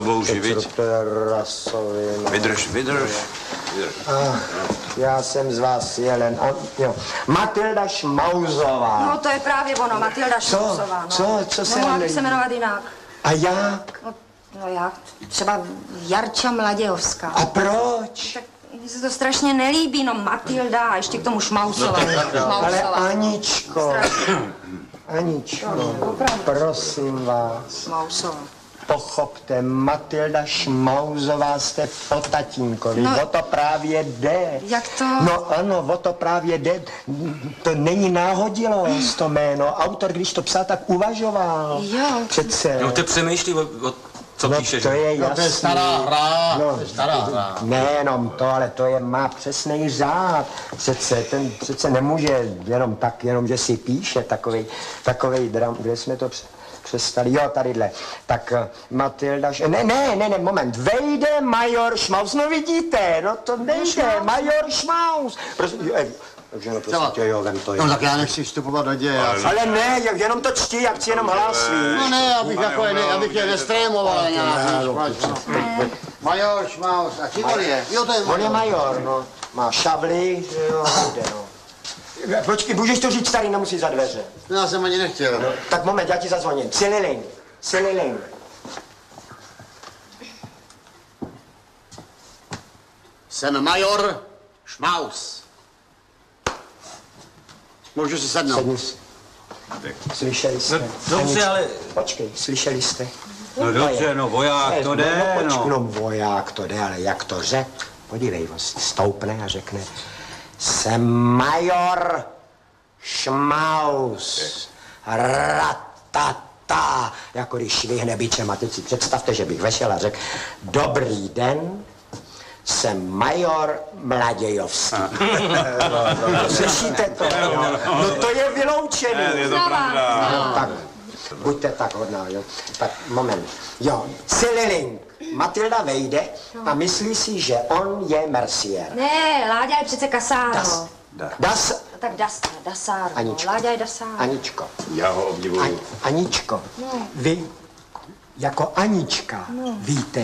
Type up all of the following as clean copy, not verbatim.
živit. Vydrž. Já jsem z vás jelen. Matilda Šmauzová. No to je právě ono, Matilda Šmauzová. Co se mohla bych se jmenovat jinak. A jak? No jak? Třeba Jarča Mladějovská. A proč? Tak mně se to strašně nelíbí, no Matilda a ještě k tomu Šmauzová. Ale Aničko, prosím vás. Šmauzová. Pochopte, Matilda Šmauzová jste po tatínkovi, o to právě jde. Jak to? No ano, o to právě jde. To není náhodilost, to jméno. Autor, když to psal, tak uvažoval. Jo. Přece. No ty přemýšlí, co píšeš. To je jasný. To je stará hra, Nejenom to, ale to má přesný řád. Přece nemůže jenom tak, jenom že si píše takovej dram, kde jsme to přestali. Jo, tadyhle. Tak Matilda... Ne, moment. Vejde major Šmaus. No vidíte, no to nejde. Major Šmaus. Takže no prosím tě, jo, vem to. No tak já nechci vstupovat do děje. Ale ne, jenom to čti, jak si jenom hlásí. No ne, abych je nestrémoval nějak. Major Šmaus, a čím on je? Jo, to je On je major, no. Má šavly, že jo, jde, no. Počkej, můžeš to říct tady, nemusí za dveře. Já jsem ani nechtěl. No, tak moment, já ti zazvoním. Cililing. Jsem major Šmaus. Můžu si sednout. Sedni si. Slyšeli jste? No, dobře, ale... Počkej, slyšeli jste? No dobře, no voják to jde, no. No voják to jde, ale jak to řek? Podívej, on si stoupne a řekne: jsem major Šmaus. Ratata. Jako když švihne bičem a teď si představte, že bych vešel a řekl: dobrý den, jsem major Mladějovský. Slyšíte to? No to je vyloučený. Je to pravda. No, tak, buďte tak hodná, jo. Tak, moment. Jo, Cililing. Matilda vejde a myslí si, že on je Mercier. Ne, Láďa je přece Cassaro. Tak Dasáro. Aničko. Láďa je Dasáro. Aničko. Já ho obdivuju. Aničko, vy jako Anička víte,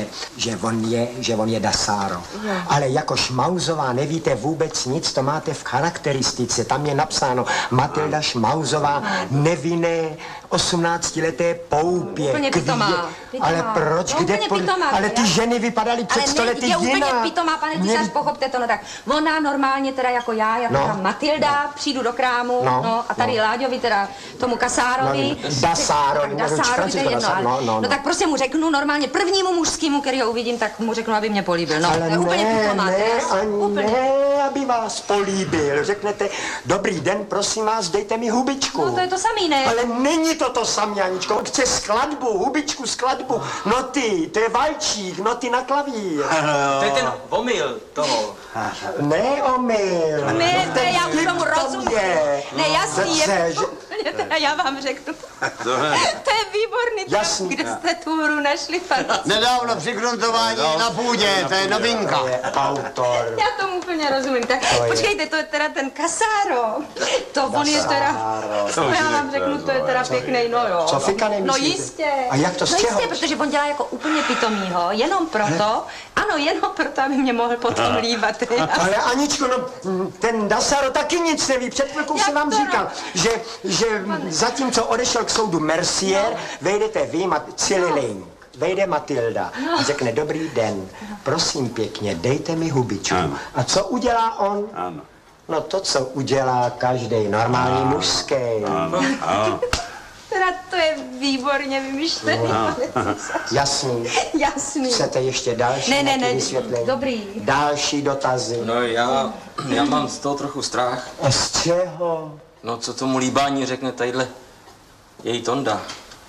že on je Dasáro. Ale jako Šmauzová nevíte vůbec nic, to máte v charakteristice. Tam je napsáno Matilda Šmauzová, nevinné 18leté poupě. Úplně pitomá. Ale proč? No, Kde? Ale ty ženy vypadaly před 100 lety jinak. Ale je úplně pitomá, pane Tisař, pochopte to, no tak. Ona normálně teda jako já, jako ta Matilda, přijdu do krámu, a tady Láďovi teda tomu Casárovi. Dasárovi. Dasárovi, to je jedno. No tak prostě mu řeknu normálně prvnímu mužskému, který ho uvidím, tak mu řeknu, aby mě políbil. No, ale to je úplně pitomá. Ne, aby vás políbil. Řeknete: dobrý den, prosím vás, dejte mi hubičku. No to je to samý, ne? Ale není to samý, Aničko. On chce skladbu, hubičku, skladbu, noty, to je valčík, noty na klavír. To je ten omyl toho. Ne omyl. Ne, já už tomu rozumím. Ne, jasný je. Teda já vám řeknu. To je výborný, Jasný. Kde jste tu hru našli, pane? Nedávno při gruntování na půdě, to je novinka. To je autor. Já tomu úplně rozumím. Tak počkejte, to je teda ten Cassaro. To on je teda, já vám řeknu, to je teda pěkný, no jo. Co fika nemyslíte? No jistě. A jak to z No čeho? jistě, protože on dělá jako úplně pitomýho, jenom proto, jenom proto, aby mě mohl potom líbat. Ale Aničko, no, ten Dasáro taky nic neví. Před chvilkou jsem vám říkal, že zatímco odešel k soudu Mercier, vejdete vy, Cililing. Vejde Matilda a řekne: dobrý den, prosím pěkně, dejte mi hubičku. A co udělá on? Ano. No to, co udělá každý normální mužský. Teda to je výborně vymyšlený. Jasný. Jasný. Chcete ještě další Ne, vysvětlení? dobrý. Další dotazy. No já mám z toho trochu strach. A z čeho? No co tomu líbání řekne tadyhle její Tonda.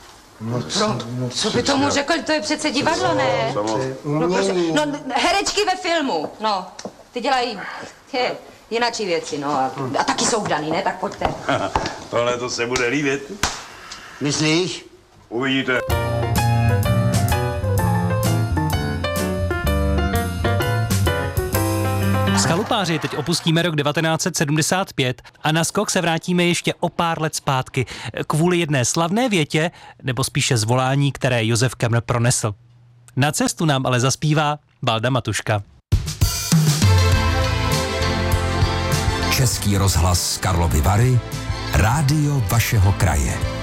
Co by tomu řekl, to je přece divadlo, ne? No, herečky ve filmu, no, ty dělají jinačí věci, no, a taky jsou vdaný, ne, tak pojďte. Tohle to se bude líbit. Myslíš? Uvidíte. Chalupáři teď opustíme rok 1975 a na skok se vrátíme ještě o pár let zpátky kvůli jedné slavné větě, nebo spíše zvolání, které Josef Kemner pronesl. Na cestu nám ale zaspívá Valda Matuška. Český rozhlas Karlovy Vary, rádio vašeho kraje.